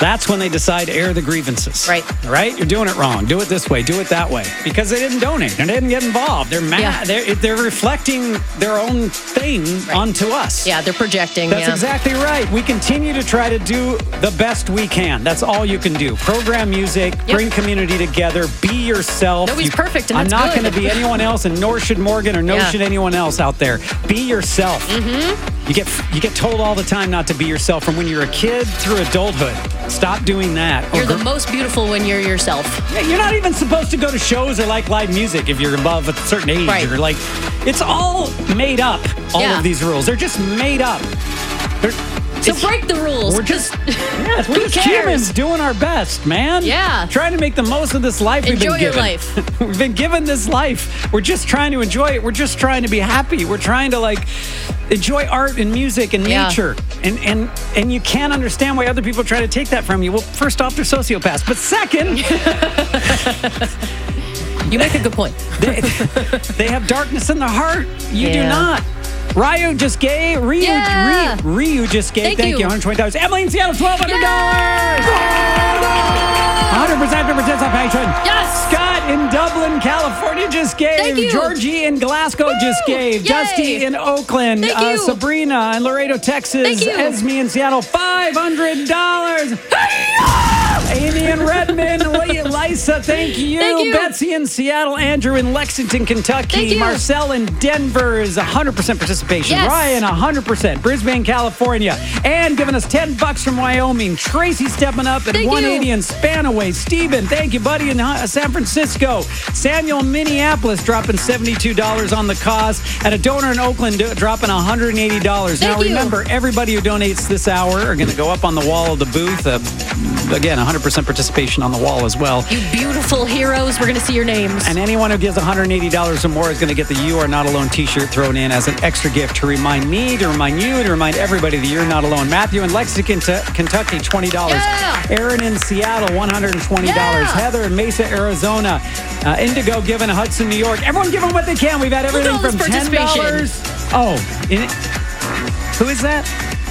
That's when they decide to air the grievances. Right. Right? You're doing it wrong. Do it this way. Do it that way. Because they didn't donate. They didn't get involved. They're mad. Yeah. They're reflecting their own thing onto us. Yeah, they're projecting. That's exactly right. We continue to try to do the best we can. That's all you can do. Program music, bring community together, be yourself. Nobody's perfect, and I'm that's not going to be anyone else, and nor should Morgan, or should anyone else out there. Be yourself. Mm-hmm. You get told all the time not to be yourself from when you're a kid through adulthood. Stop doing that. You're the most beautiful when you're yourself. Yeah, you're not even supposed to go to shows or like live music if you're above a certain age. Right. Or like, it's all made up. All of these rules, they're just made up. So break the rules. We're just humans doing our best, man. Yeah. Trying to make the most of this life we've been given. Enjoy your life. We've been given this life. We're just trying to enjoy it. We're just trying to be happy. We're trying to enjoy art and music and nature. And you can't understand why other people try to take that from you. Well, first off, they're sociopaths. But second, you make a good point. They have darkness in their heart. You do not. Ryu just gave. Ryu just gave. Thank you. $120. Emily in Seattle, $1,200. 100% participation. Yes. Scott in Dublin, California just gave. Thank you. Georgie in Glasgow just gave. Yay. Dusty in Oakland. Thank you. Sabrina in Laredo, Texas. Thank you. Esme in Seattle, $500. Amy in Redmond. Lisa, thank you. Thank you. Betsy in Seattle. Andrew in Lexington, Kentucky. Thank you. Marcel in Denver is 100% participation. Yes. Ryan, 100%. Brisbane, California. And giving us $10 from Wyoming. Tracy stepping up at 180 in Spanaway. Steven, thank you, buddy, in San Francisco. Samuel in Minneapolis dropping $72 on the cause. And a donor in Oakland dropping $180. Now, remember, everybody who donates this hour are going to go up on the wall of the booth. Again, 100% participation on the wall as well. You beautiful heroes. We're going to see your names. And anyone who gives $180 or more is going to get the You Are Not Alone t-shirt thrown in as an extra gift to remind me, to remind you, to remind everybody that you're not alone. Matthew in Lexington, Kentucky, $20. Yeah. Aaron in Seattle, $120. Yeah. Heather in Mesa, Arizona. Indigo giving to Hudson, New York. Everyone giving what they can. We've had everything from $10. Oh, who is that?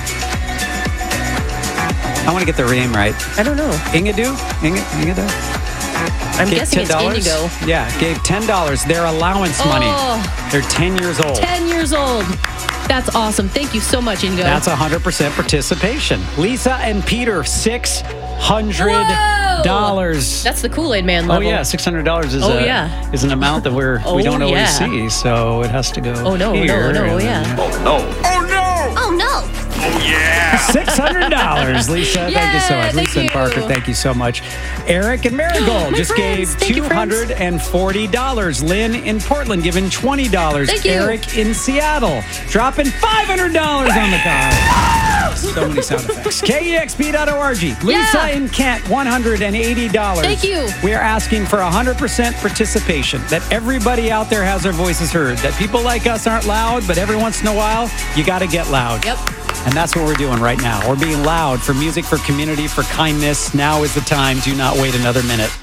I want to get their name right. I don't know. Ingadu? Ingadu? I'm guessing it's Indigo. Yeah, gave $10. Their allowance money. They're 10 years old. 10 years old. That's awesome. Thank you so much, Indigo. That's 100% participation. Lisa and Peter, $600. That's the Kool-Aid Man level. Oh, yeah. $600 is an amount that we don't always see. So it has to go. Oh, no. Here, Oh, no. Oh, yeah. $600, Lisa. Thank you so much. Lisa and Parker, thank you so much. Eric and Marigold just gave $240. Lynn in Portland giving $20. Thank you. Eric in Seattle dropping $500 on the card. So many sound effects. KEXP.org. Lisa in Kent, $180. Thank you. We are asking for 100% participation, that everybody out there has their voices heard, that people like us aren't loud, but every once in a while, you got to get loud. Yep. And that's what we're doing right now. We're being loud for music, for community, for kindness. Now is the time. Do not wait another minute.